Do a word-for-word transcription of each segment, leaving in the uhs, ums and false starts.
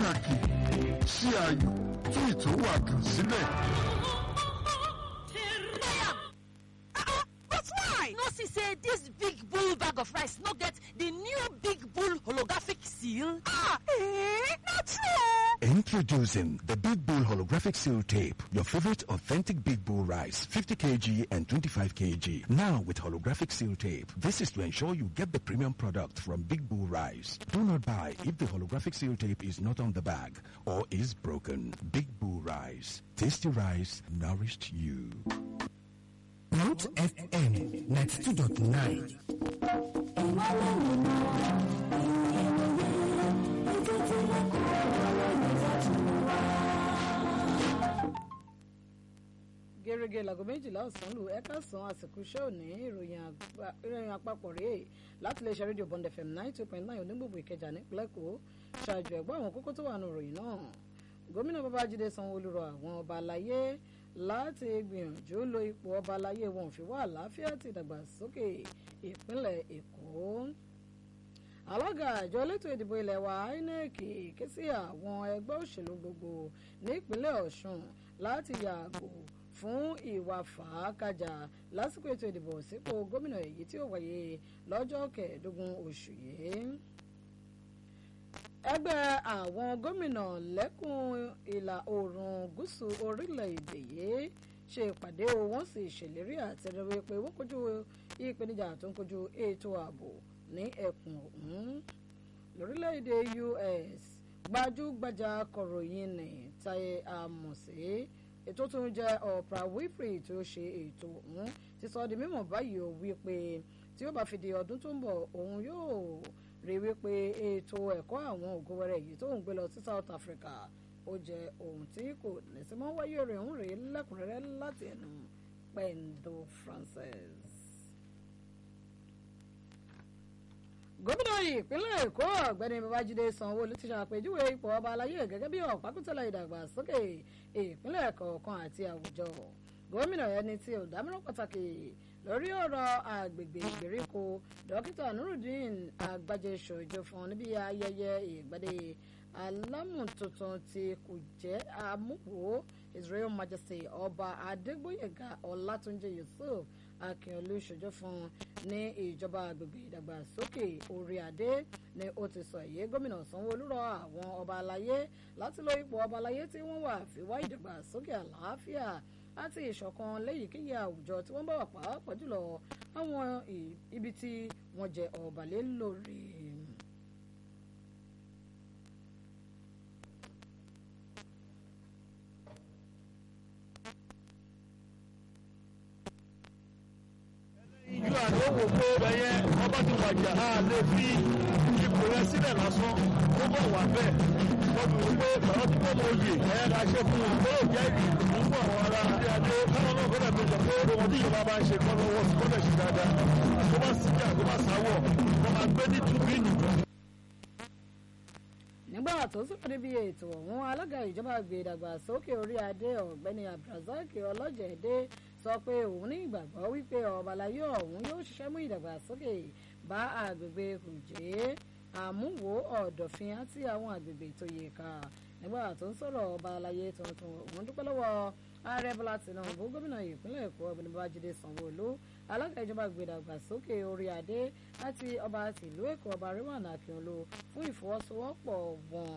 nàkì sí ayò tí ìtòwò àdùn sílẹ̀. No see say this big bull bag of rice no get the new big bull holographic seal? Ah, eh, not true. Introducing the Big Bull Holographic Seal Tape, your favorite authentic Big Bull rice, fifty kilograms and twenty-five kilograms. Now with holographic seal tape. This is to ensure you get the premium product from Big Bull Rice. Do not buy if the holographic seal tape is not on the bag or is broken. Big Bull Rice. Tasty rice nourished you. Root F M ninety-two point nine. gẹ́gẹ́ láago méjìlá ọ̀sán lù ẹ̀ka sàn àsìkò iṣẹ́ òní ìròyìn àpapọ̀ rèé láti lè ṣe rédíò Bond F M ninety two point nine onígbògbò Ìkẹjà nípínlẹ̀ Èkó ṣáájú ẹ̀gbọ́n àwọn kókó tó wà nù ròyìn náà. Gómìnà Babájídé Sanwó-Olú rọ àwọn ọba aláyé láti gbìyànjú lo ipò ọba aláyé wọn fi wá àlàáfíà àti ìdàgbàsókè ìpínlẹ̀ Èkó. Alága àjọ elétò ìdìbò ilẹ̀ wa I N E C ké sí àwọn ẹgbẹ́ òṣèlú gbogbo nípínlẹ̀ Ọ̀ṣun láti yàgò fún ìwà fàákàjà lásìkò ètò ìdìbò sípò gómìnà èyí tí ó wáyé lọ́jọ́ kẹẹ̀ẹ́dógún oṣù yìí. Ẹgbẹ́ àwọn gómìnà lẹ́kùn ìlà oòrùn gúúsù orílẹ̀-èdè yìí ṣe ìpàdé wọn sì ṣèlérí àtẹ̀rẹ̀wé pé wọ́n kojú ìpèníjà tó ń kojú ètò ààbò ní ẹkùn ọ̀hún. Lórílẹ̀-èdè U S gbajúgbajà kọ̀ròyìn ní Táyé Àmọ̀sí ètò tó ń jẹ́ Oprah Winfrey tó ṣe ètò ọ̀hún ti sọ di mímọ̀ báyìí ó wí pé tí ó bá fi di ọdún tó ń bọ̀ òun yóò rí wípé ètò ẹ̀kọ́ àwọn ògùnwẹ̀rẹ̀ yìí tó ń gbé lọ sí South Africa ó jẹ́ ohun tí kò lẹ́sìmọ́ wáyé rẹ̀ ń rèé lẹ́kùnrẹ́rẹ́ láti ẹnu Pendo Francis. Gómìnà ìpínlẹ̀ Èkó ọ̀gbẹ́ni Babájídé Sanwó-Olú ti ṣàpèjúwe ipò ọba aláyé gẹ́gẹ́ bí ọ̀pákùtẹ̀lẹ̀ ìdàgbàsókè ìpínlẹ̀ kọ̀ọ̀kan àti àwùjọ. Gómìnà ẹni tí olùdámọ̀ràn pàtàkì lórí ọ̀rọ̀ àgbègbè ìgbèríko dókítà Nurudeen Agbaje ṣojú fún níbi ayẹyẹ ìgbàdé alámùtuntun tí kò jẹ́ àmúwò His Royal Majesty Ọba Adégbóyèga Ọlátúnjí Yusuf Akínolú ṣojú fún ní ìjọba àgbègbè ìdàgbàsókè orí adé ni ó ti sọ èyí. Gómìnà Sanwó-Olú rọ àwọn ọba aláyé láti lo ipò ọba aláyé tí wọ́n wà fi wá ìdàgbàsókè àlàáfíà àti ìṣọ̀kan léyìíkéyìí àwùjọ tí wọ́n bá wà pàápàá jùlọ àwọn ibi tí wọ́n jẹ ọba lé lórí. ìjọ àdéhùn pé bẹyẹ ọba ti wàjà á lè fi ipò rẹ sílẹ̀ lásán ó bọ̀ wà bẹ́ẹ̀ wọ́n fi wípé bàbá tí wọ́n mọ oyè ẹ̀ ká ṣe fún un tó jẹ́ ìlú fún àwọn ará adé adé káwọn náà gbọ́dọ̀ tó sọ pé ohun tí ìjọba bá ń ṣe kọ́ lọ́wọ́ sí kọ́lẹ̀ ṣe dáadáa àkóbá síjà àkóbá sáwọ̀ wọ́n máa gbé ní tùbínú. Nígbà tó sọ̀rọ̀ níbi ètò ọ̀hún alága ìjọba àgbè ìdàgbàsókè orí adé ọ̀gbẹ́ni Abdulrasaq Ọlọ́jẹ̀dé sọ pé òun ní ìgbàgbọ́ wípé ọba aláyé ọ̀hún yóò ṣiṣẹ́ mú ìdàgbàsókè bá àgbègbè Kùjé Àmúwò Ọ̀dọ̀fin àti àwọn àgbègbè tó yẹ ká. Nígbà tó ń sọ̀rọ̀ ọba aláyé tuntun òun dúpẹ́ lọ́wọ́ ààrẹ Bọ́lá Tinubu gómìnà ìpínlẹ̀ Èkó ọ̀gbẹ́ni Babájídé Sanwó-Olú alága ìjọba àgbè ìdàgbàsókè orí adé àti ọba tìlú Èkó ọba Rilwan Akínolú fún ìfọwọ́sowọ́pọ̀ wọn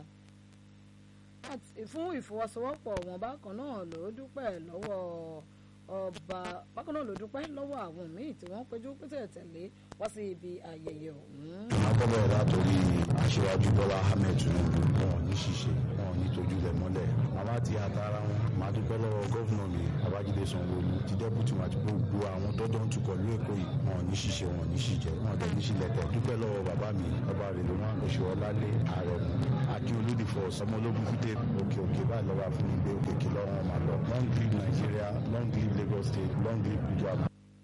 fún ìfọwọ́sowọ́pọ̀ wọn bákan náà ló dúpẹ́ lọ́wọ́ ọba bákan náà ló dúpẹ́ lọ́wọ́ àwọn míì tí wọ́n péjú pété tẹ̀lé wá sí ibi ayẹyẹ ọ̀hún. akọ́bẹ̀ látòrí aṣíwájú Bọ́lá Ahmed Tinubu wọn ò ní ṣiṣẹ́ wọn ò ní tójú rẹ̀ mọ́lẹ̀ màmá ti àtàrà wọn màá dúpẹ́ lọ́wọ́ gọ́vùnà mi Babájídé Sanwó-Olú ti dẹ́pútì wọn àti gbogbo àwọn tọ́jọ́ ń tukọ̀ lú Èkó yìí wọn ò ní ṣiṣẹ́ wọn ò ní ṣìjẹ́ wọn ò dẹ̀ ní ṣílẹ̀tẹ̀ dúpẹ́ lọ́wọ́ bàbá mi ọba rèlè wọn àgbèṣe ọlálé ààrẹ mu Akínolú dìfọ̀ ọmọlógún fúdé òkè òkè báyìí lọ́wọ́ àfúnni gbé òkè kí lọ́wọ́ wọn máa lọ long live Nigeria long live Lagos State long live Nigeria.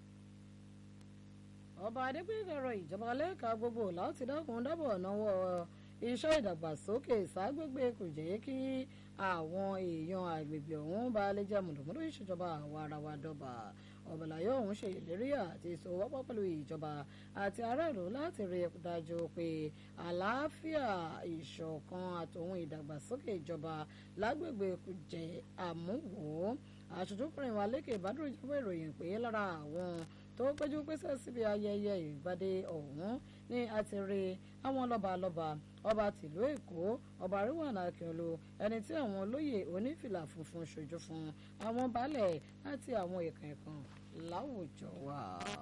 Ọba Adégbéyèga ìjọba lẹ́ka gbogbo láti dákun dábọ̀ náwó iṣẹ́ ìdàgbàsókè ságbègbè Kùjé kí àwọn èèyàn àgbègbè ọ̀hún bá lè jẹ́ mùdùmùdù ìṣèjọba àwa ara wa dọ́ba. ọ̀bàlàyé ọ̀hún ṣe ìlérí àti ìsowọ́pọ̀ pẹ̀lú ìjọba àti aráàlú láti rí i dájú pé àlàáfíà ìṣọ̀kan àtòhun ìdàgbàsókè ìjọba lágbègbè kùjẹ àmúwò. Aṣojúkùnrin wa Lékè Ìbádùn jábọ̀ ìròyìn pé lára àwọn tó péjú pésẹ̀ síbi ayẹyẹ ìgbàdé ọ̀hún ní a ti rí àwọn lọ́balọ́ba ọba tìlú Èkó ọba Ríwànà Akínolú ẹni tí àwọn olóyè onífìlà funfun ṣojú fún àwọn baálẹ̀ àti àwọn ìkànnìkan láwùjọ wa.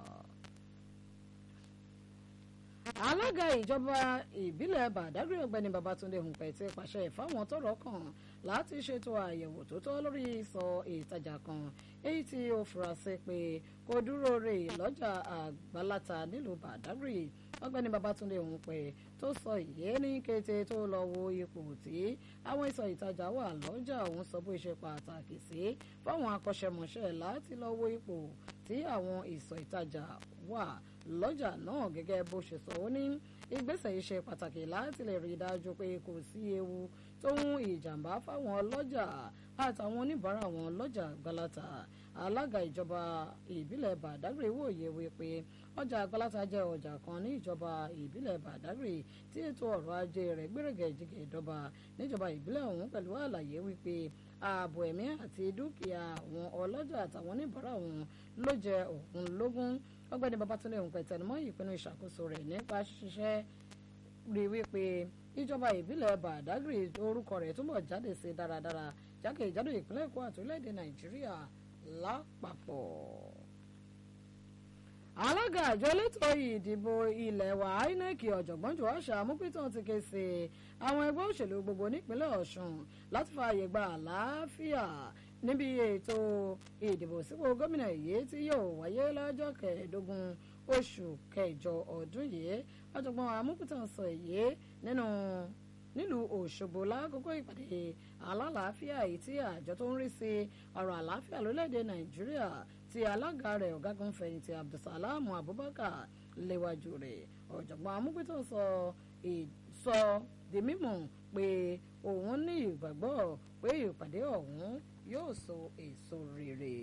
Alága ìjọba ìbílẹ̀ Bàdágìrì ọ̀gbẹ́ni Babátúndé Hùnpẹ̀ ti pàṣẹ fáwọn tọ́rọ̀ kàn láti ṣètò àyẹ̀wò tó tọ́ lórí ìsọ̀ ìtajà kan èyí tí ó fura sí pé kò dúró rè lọ́jà Àgbàláta nílùú Bàdágìrì. Ọ̀gbẹ́ni Babátúndé Hùnpẹ̀ tó sọ ìyẹn ní kété tó lọ wo ipò tí àwọn ìsọ̀ ìtajà wà lọ́jà òun sọ bó ṣe pàtàkì sí fáwọn akọ́ṣẹ́mọṣẹ́ láti lọ wo ipò tí àwọn ìsọ̀ ìtajà wà lọ́jà náà gẹ́gẹ́ bó ṣe sọ ó ní ìgbésẹ̀ yìí ṣe pàtàkì láti lè rí i dájú pé kò sí ewu tó ń ìjàmbá fáwọn ọlọ́jà àtàwọn oníbàárà wọn lọ́jà Àgbàláta. Alága ìjọba ìbílẹ̀ Bàdágìrì wòye wípé ọjà Àgbàláta jẹ́ ọjà kan ní ìjọba ìbílẹ̀ Bàdágìrì tí ètò ọrọ̀ ajé rẹ̀ gbèrègèjìgè dọ́ba níjọba ìbílẹ̀ ọ̀hún pẹ̀lú àlàyé wípé ààbò ẹ̀mí àti dúkìá àwọn ọlọ́jà àtàwọn oníbàárà wọn ló jẹ òun lógún. Ọ̀gbẹ́ni Babátúndé Hùnpẹ̀ tẹnumọ́ ìpinnu ìṣàkóso rẹ̀ nípa ṣiṣẹ́ rí wípé ìjọba ìbílẹ̀ Bàdágìrì orúkọ rẹ̀ túbọ̀ jáde sí dáradára jákèjádò ìpínlẹ̀ Èkó àti orílẹ̀-èdè Nàìjíríà lápapọ̀. Alága àjọ elétò ìdìbò ilẹ̀ wa I N E C ọ̀jọ̀gbọ́n Joash Amúpítàn ti ké sí àwọn ẹgbẹ́ òṣèlú gbogbo nípínlẹ̀ Ọ̀ṣun láti fààyè gba àlàáfíà níbi ètò ìdìbò sípò gómìnà èyí tí yóò wáyé lọ́jọ́ kẹẹ̀ẹ́dógún oṣù kẹjọ ọdún yìí. Ọ̀jọ̀gbọ́n Amúpítàn sọ èyí nínú nílùú Òṣogbo lákòókò ìpàdé alálàáfíà èyí tí àjọ tó ń rí sí ọ̀rọ̀ àlàáfíà lórílẹ̀‐èdè Nàìjíríà tí alága rẹ̀ ọ̀gágun fẹ̀yìntì Abdulsalam Abubakar léwájú rẹ̀. Ọ̀jọ̀gbọ́n Amúpítàn sọ sọ di mímọ̀ pé òun ní ìgbàgbọ́ pé ìpàdé ọ̀hún yóò so èso rere.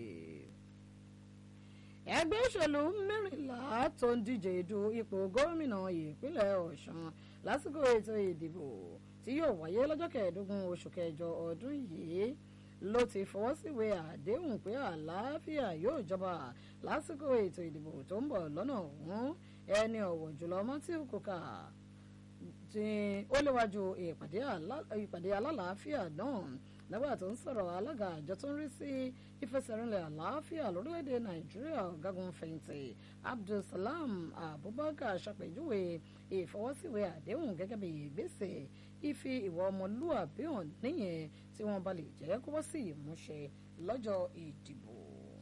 Ẹgbẹ́ òṣèlú mẹ́rìnlá tó ń díje du ipò gómìnà ìpínlẹ̀ Ọ̀ṣun lásìkò ètò ìdìbò tí yóò wáyé lọ́jọ́ kẹẹ̀ẹ́dógún oṣù kẹjọ ọdún yìí ló ti fọwọ́ síwé àdéhùn pé àlàáfíà yóò jọba lásìkò ètò ìdìbò tó ń bọ̀ lọ́nà ọ̀hún. Ẹni ọ̀wọ̀ jùlọ Matthew Kuka tí ó léwájú ìpàdé alálàáfíà náà nígbà tó ń sọ̀rọ̀ alága àjọ tó ń rí sí ìfẹsẹ̀rinlẹ̀ àlàáfíà lórílẹ̀‐èdè Nàìjíríà ọ̀gágun fẹ̀yìntì Abdulsalam Abubakar ṣàpèjúwe ìfọwọ́síwé àdéhùn gẹ́gẹ́ bí ìgbésẹ̀ ìfi ìwà ọmọlúwàbí hàn níyẹn tí wọ́n bá lè jẹ́ kó wọ́n sì ìmúṣẹ lọ́jọ́ ìdìbò.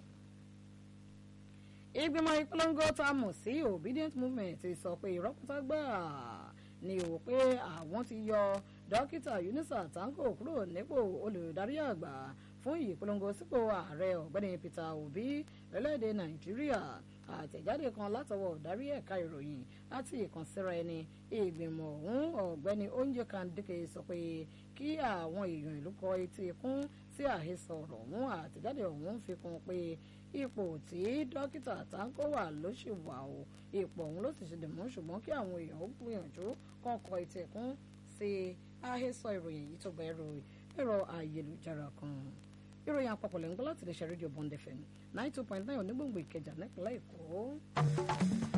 Ìgbìmọ̀ ìpolongo tá a mọ̀ sí Obedient Movement ti sọ pé ìrọ́pútà gbáà ni ò pé àwọn ti yọ dókítà Yunusa Tanko kúrò nípò olùdarí àgbà fún ìpolongo sípò ààrẹ ọ̀gbẹ́ni Peter Obi lórílẹ̀‐èdè Nàìjíríà. Àtẹ̀jáde kan látọwọ́ ọ̀darí ẹ̀ka ìròyìn àti ìkànsíra ẹni ìgbìmọ̀ ọ̀hún ọ̀gbẹ́ni Onyekan Dike sọ pé kí àwọn èèyàn ìlú kọ etí ikún sí àhesọ ọ̀rọ̀ ọ̀hún. Àtẹ̀jáde ọ̀hún fi kún pé ipò tí dókítà Tanko wà ló ṣì wà o ipò ọ̀hún ló sì ṣe dìmú ṣùgbọ́n kí àwọn èèyàn ó gbìyànjú kàn kọ etí ikún sí àhesọ ìròyìn yìí tó gba ẹ̀rọ ayélujára kan. Ìròyìn àpapọ̀ lẹ́ńgbọ́n láti lè ṣe rédíò Bond F M ninety two point nine onígbòǹgbò Ìkẹjà nípínlẹ̀ Èkó.